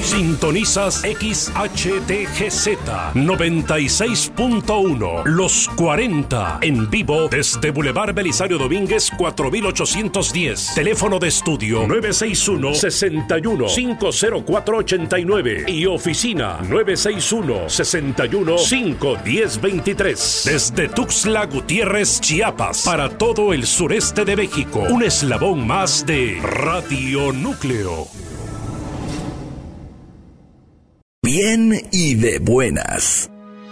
Sintonizas XHTGZ 96.1 Los 40 en vivo desde Boulevard Belisario Domínguez 4810. Teléfono de estudio 961-61-50489 y oficina 961-61-51023. Desde Tuxtla Gutiérrez, Chiapas, para todo el sureste de México. Un eslabón más de Radio Núcleo. Bien y de buenas.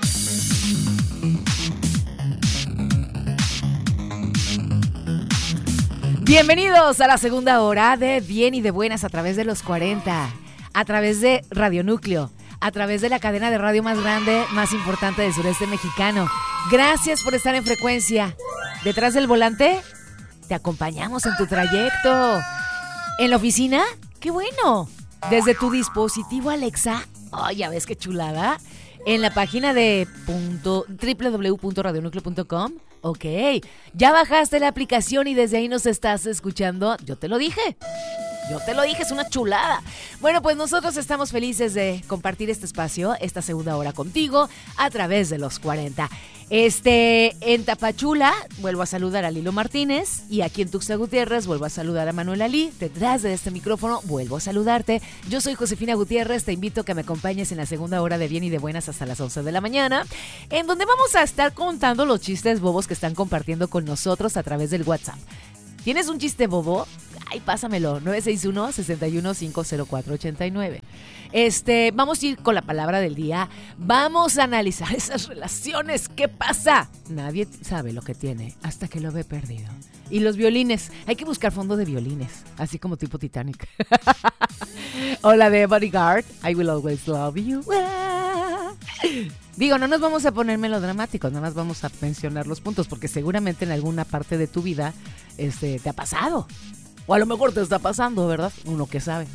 Bienvenidos a la segunda hora de Bien y de Buenas a través de los 40, a través de Radio Núcleo, a través de la cadena de radio más grande, más importante del sureste mexicano. Gracias por estar en frecuencia. Detrás del volante, te acompañamos en tu trayecto. En la oficina, ¡qué bueno! Desde tu dispositivo Alexa, ¡oh, ya ves qué chulada! En la página de www.radionucleo.com. Ok, ya bajaste la aplicación y desde ahí nos estás escuchando. Yo te lo dije, es una chulada. Bueno, pues nosotros estamos felices de compartir este espacio, esta segunda hora contigo, a través de los 40. En Tapachula, vuelvo a saludar a Lilo Martínez, y aquí en Tuxtla Gutiérrez, vuelvo a saludar a Manuel Ali. Detrás de este micrófono, vuelvo a saludarte. Yo soy Josefina Gutiérrez, te invito a que me acompañes en la segunda hora de Bien y de Buenas hasta las 11 de la mañana, en donde vamos a estar contando los chistes bobos que están compartiendo con nosotros a través del WhatsApp. ¿Tienes un chiste bobo? Ay, pásamelo, 961-61-50489. Vamos a ir con la palabra del día. Vamos a analizar esas relaciones. ¿Qué pasa? Nadie sabe lo que tiene hasta que lo ve perdido. Y los violines, hay que buscar fondo de violines, así como tipo Titanic. Hola de Bodyguard, I Will Always Love You. Digo, no nos vamos a poner melodramáticos, nada más vamos a mencionar los puntos, porque seguramente en alguna parte de tu vida te ha pasado. O a lo mejor te está pasando, ¿verdad? Uno que sabe.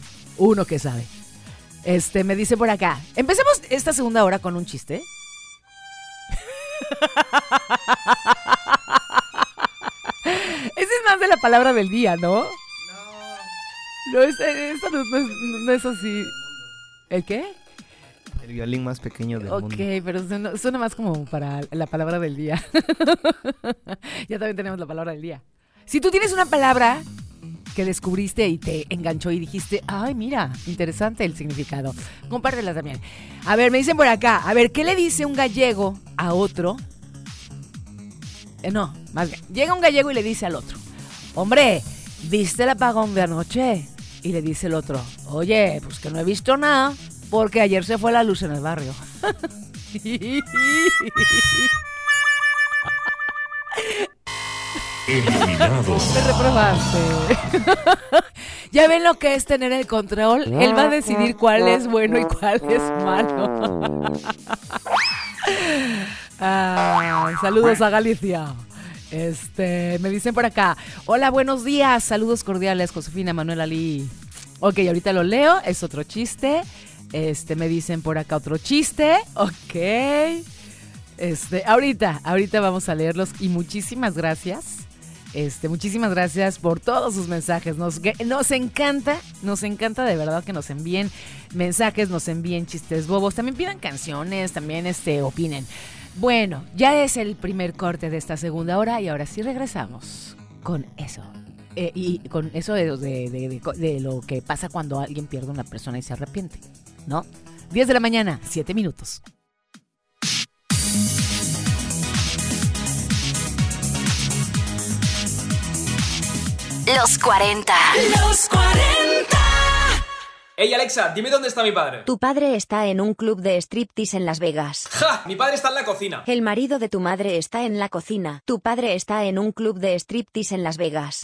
Me dice por acá, empecemos esta segunda hora con un chiste. Ese es más de la palabra del día, ¿no? No, esto no es así. ¿El qué? El violín más pequeño del mundo. Ok, pero suena más como para la palabra del día. Ya también tenemos la palabra del día. Si tú tienes una palabra que descubriste y te enganchó y dijiste, ay, mira, interesante el significado, compártela también. A ver, me dicen por acá, a ver, ¿qué le dice un gallego a otro? No, más bien, llega un gallego y le dice al otro, hombre, ¿viste el apagón de anoche? Y le dice el otro, oye, pues que no he visto nada, porque ayer se fue la luz en el barrio. Eliminado. Me reprobaste. Ya ven lo que es tener el control. Él va a decidir cuál es bueno y cuál es malo. Saludos a Galicia. Me dicen por acá, hola, buenos días, saludos cordiales, Josefina, Manuel Ali. Ok, ahorita lo leo, es otro chiste. Me dicen por acá otro chiste. Ok. Ahorita vamos a leerlos y muchísimas gracias. Muchísimas gracias por todos sus mensajes. Nos encanta de verdad que nos envíen mensajes, nos envíen chistes bobos, también pidan canciones, también opinen. Bueno, ya es el primer corte de esta segunda hora y ahora sí regresamos con eso. Y con eso de lo que pasa cuando alguien pierde a una persona y se arrepiente, ¿no? 10 de la mañana, 7 minutos. Los 40. Los 40. Ey, Alexa, dime dónde está mi padre. Tu padre está en un club de striptease en Las Vegas. ¡Ja! Mi padre está en la cocina. El marido de tu madre está en la cocina. Tu padre está en un club de striptease en Las Vegas.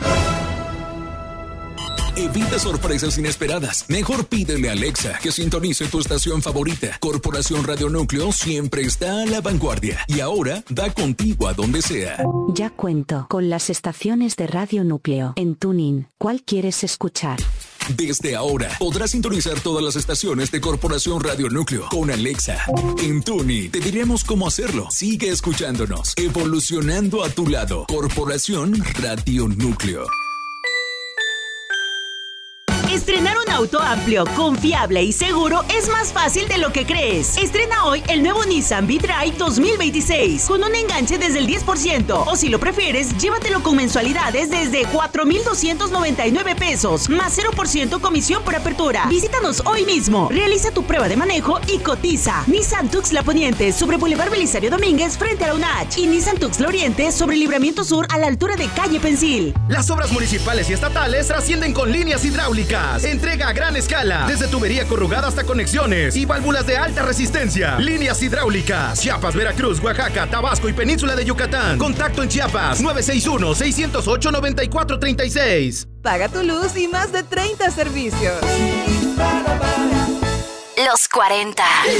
Evita sorpresas inesperadas. Mejor pídele a Alexa que sintonice tu estación favorita. Corporación Radio Núcleo siempre está a la vanguardia. Y ahora da contigo a donde sea. Ya cuento con las estaciones de Radio Núcleo en TuneIn. ¿Cuál quieres escuchar? Desde ahora podrás sintonizar todas las estaciones de Corporación Radio Núcleo con Alexa. En TuneIn te diremos cómo hacerlo. Sigue escuchándonos, evolucionando a tu lado. Corporación Radio Núcleo. Estrenaron auto amplio, confiable y seguro es más fácil de lo que crees. Estrena hoy el nuevo Nissan V-Drive 2026 con un enganche desde el 10%, o si lo prefieres, llévatelo con mensualidades desde 4,299 pesos, más 0% comisión por apertura. Visítanos hoy mismo, realiza tu prueba de manejo y cotiza. Nissan Tuxtla Poniente sobre Boulevard Belisario Domínguez frente a la UNACH y Nissan Tuxtla Oriente sobre Libramiento Sur a la altura de Calle Pensil. Las obras municipales y estatales trascienden con líneas hidráulicas. Entrega a gran escala, desde tubería corrugada hasta conexiones y válvulas de alta resistencia. Líneas hidráulicas, Chiapas, Veracruz, Oaxaca, Tabasco y Península de Yucatán. Contacto en Chiapas, 961-608-9436. Paga tu luz y más de 30 servicios. Los 40.